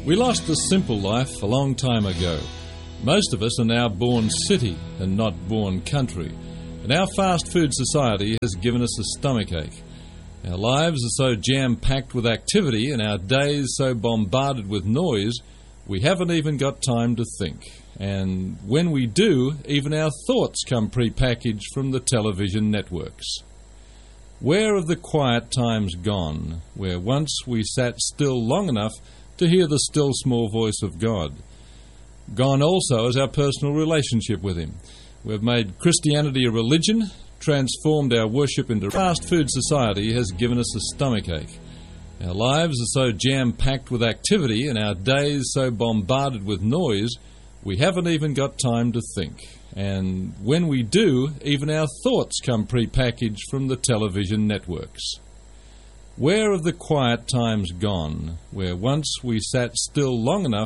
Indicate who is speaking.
Speaker 1: We lost the simple life a long time ago. Most of us are now born city and not born country, and our fast food society has given us a stomachache. Our lives are so jam-packed with activity and our days so bombarded with noise, we haven't even got time to think. And when we do, even our thoughts come pre-packaged from the television networks. Where have the quiet times gone, where once we sat still long enough to hear the still small voice of God? Gone also is our personal relationship with Him. We've made Christianity a religion, transformed our worship into fast food society has given us a stomachache. Our lives are so jam-packed with activity and our days so bombarded with noise, we haven't even got time to think. And when we do, even our thoughts come pre-packaged from the television networks. Where have the quiet times gone, where once we sat still long enough